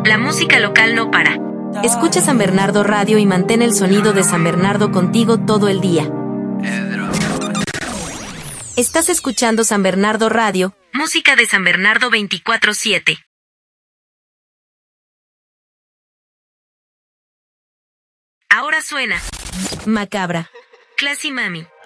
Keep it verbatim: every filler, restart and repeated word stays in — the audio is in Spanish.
La música local no para. Escucha San Bernardo Radio y mantén el sonido de San Bernardo contigo todo el día. Estás escuchando San Bernardo Radio, música de San Bernardo veinticuatro siete. Ahora suena Macabra, Classy Mami,